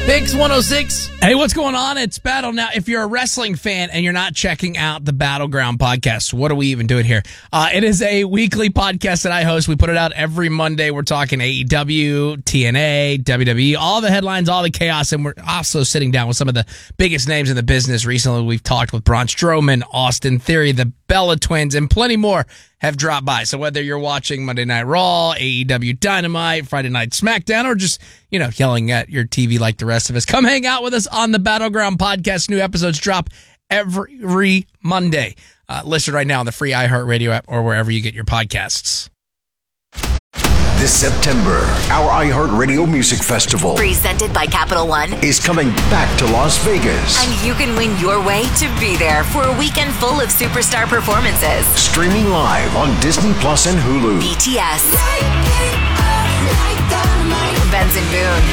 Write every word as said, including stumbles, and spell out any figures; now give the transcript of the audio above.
Pix one oh six. Hey, what's going on? It's Battle. Now, if you're a wrestling fan and you're not checking out the Battleground podcast, what are we even doing here? Uh, it is a weekly podcast that I host. We put it out every Monday. We're talking A E W, T N A, W W E, all the headlines, all the chaos, and we're also sitting down with some of the biggest names in the business. Recently, we've talked with Braun Strowman, Austin Theory, the Bella Twins, and plenty more have dropped by. So whether you're watching Monday Night Raw, A E W Dynamite, Friday Night SmackDown, or just, you know, yelling at your T V like the rest of us, come hang out with us on the Battleground podcast. New episodes drop every Monday. Uh, listen right now on the free iHeartRadio app or wherever you get your podcasts. This September, our iHeartRadio Music Festival, presented by Capital One, is coming back to Las Vegas. And you can win your way to be there for a weekend full of superstar performances. Streaming live on Disney Plus and Hulu. B T S, Benson Boone,